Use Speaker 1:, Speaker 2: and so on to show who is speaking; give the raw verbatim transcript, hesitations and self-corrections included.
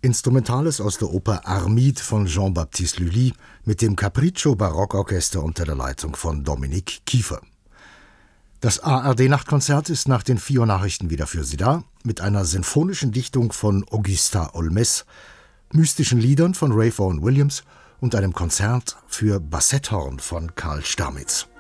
Speaker 1: Instrumentales aus der Oper Armide von Jean-Baptiste Lully mit dem Capriccio Barockorchester unter der Leitung von Dominique Kiefer. Das A R D-Nachtkonzert ist nach den vier Uhr Nachrichten wieder für Sie da, mit einer sinfonischen Dichtung von Augusta Olmès, mystischen Liedern von Ray Vaughan Williams und einem Konzert für Bassetthorn von Karl Stamitz.